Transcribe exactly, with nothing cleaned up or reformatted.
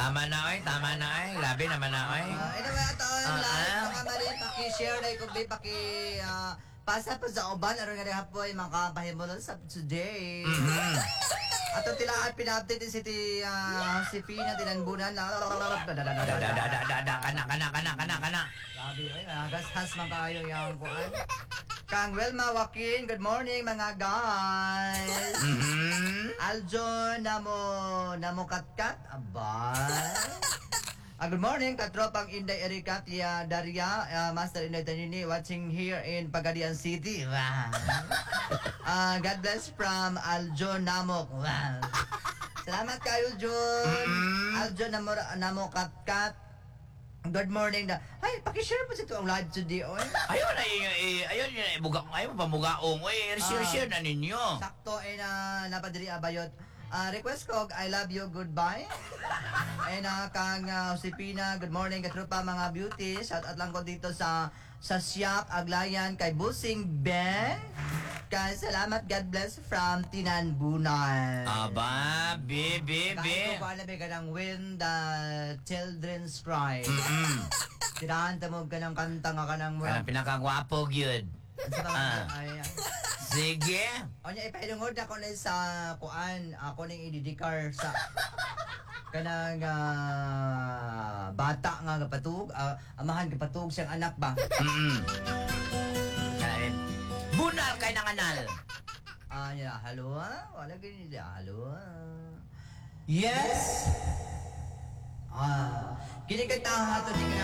Tama na oy, tama na oy. Grabe naman na oy. Uh, anyway, ito ang Ah, lahat ah. mga mali, paki-share na kung di paki ah, pasa pa sa uban aron nga diha po ay makapahimulon sa today. Mhm. Ato tila at pina-update si ti ah, si Pina tinanbunan na. Da da da da da da kana kana kana kana kana. Grabe ay nagastas man kayo yang kuan. Kang Wilma Joaquin, good morning mga guys. Mhm. Aljon namo namo katkat abay. Ah, good morning, katropang Inday Erika, Tia Daria, uh, Master Inday Tanini, watching here in Pagadian City. Wow. Ah, God bless from Aljon Namok. Wow. Salamat kayo, Jun. Aljon Namo, Namo Katkat. Good morning na. Ay, pakishare po sa ito ang live today, oy. Ayun na eh, ayun yun buga ayaw pamugaong oy. Share share na ninyo. Sakto ay na napadiri abayot. Ah, request ko, I love you, goodbye. And uh, kang uh, si Pina, good morning, katrupa mga beauty. Shout out lang ko dito sa sa Siap, Aglayan, kay Busing Ben. Kay salamat, God bless from Tinanbunan. Aba, be be be. Kahit ko alam ka ng Win the Children's Cry. Mhm. Tirahan tamog ka ng kanta nga ka ng Kana pinakagwapo gyud. Sa mga Ah. ay, ay. Sige. O niya, ipahilungod na ko na sa kuan, ako ning ididikar sa kanang ah, bata nga kapatug, ah, amahan kapatug siyang anak ba? Mhm. Kain. Bunal kay nanganal. Ah, niya, halo ah, wala ganyan niya, halo ah. Yes! Ah, kini kay taha to di